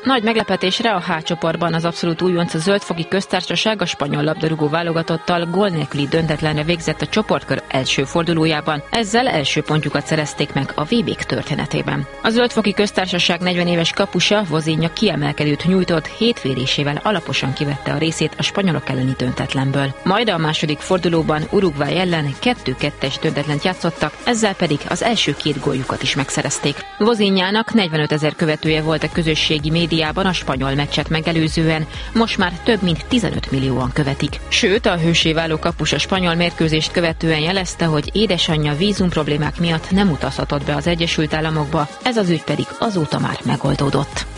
Nagy meglepetésre a H csoportban az abszolút újonc a Zöld-foki Köztársaság a spanyol labdarúgó válogatottal gól nélküli döntetlenre végzett a csoportkör első fordulójában. Ezzel első pontjukat szerezték meg a VB-k történetében. A Zöld-foki Köztársaság 40 éves kapusa Vozinha kiemelkedőt nyújtott, 7 vérésével alaposan kivette a részét a spanyolok elleni döntetlenből. Majd a második fordulóban Uruguay ellen 2-2-es döntetlent játszottak, ezzel pedig az első 2 góljukat is megszerezték. Vozinhának 45 000 követője volt a közösségi médiában a spanyol meccset megelőzően, most már több mint 15 millióan követik. Sőt, a hőssé váló kapus a spanyol mérkőzést követően jelezte, hogy édesanyja vízum problémák miatt nem utazhatott be az Egyesült Államokba, ez az ügy pedig azóta már megoldódott.